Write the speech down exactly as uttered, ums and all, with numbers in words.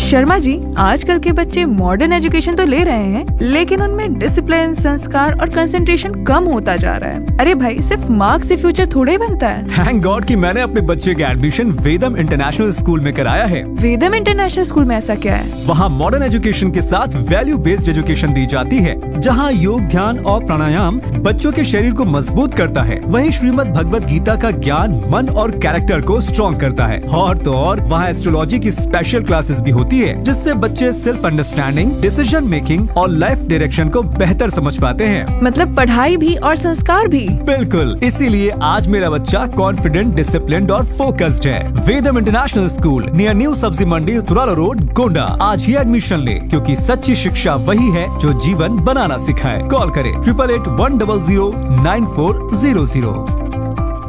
शर्मा जी, आजकल के बच्चे मॉडर्न एजुकेशन तो ले रहे हैं, लेकिन उनमें डिसिप्लिन, संस्कार और कंसंट्रेशन कम होता जा रहा है। अरे भाई, सिर्फ मार्क्स से फ्यूचर थोड़े बनता है। थैंक गॉड कि मैंने अपने बच्चे के एडमिशन वेदम इंटरनेशनल स्कूल में कराया है। वेदम इंटरनेशनल स्कूल में ऐसा क्या है? वहाँ मॉडर्न एजुकेशन के साथ वैल्यू बेस्ड एजुकेशन दी जाती है, जहाँ योग, ध्यान और प्राणायाम बच्चों के शरीर को मजबूत करता है। वहीं श्रीमद् भगवत गीता का ज्ञान मन और कैरेक्टर को स्ट्रॉन्ग करता है। और तो और वहाँ एस्ट्रोलॉजी की स्पेशल क्लासेस भी होती है, जिससे बच्चे सेल्फ अंडरस्टैंडिंग, डिसीजन मेकिंग और लाइफ डायरेक्शन को बेहतर समझ पाते हैं। मतलब पढ़ाई भी और संस्कार भी। बिल्कुल, इसीलिए आज मेरा बच्चा कॉन्फिडेंट, डिसिप्लिन्ड और फोकस्ड है। वेदम इंटरनेशनल स्कूल नियर न्यू सब्जी मंडी, तुराला रोड, गोंडा। आज ही एडमिशन ले, क्योंकि सच्ची शिक्षा वही है जो जीवन बनाना सिखाए। कॉल करें triple eight one double zero nine four zero zero.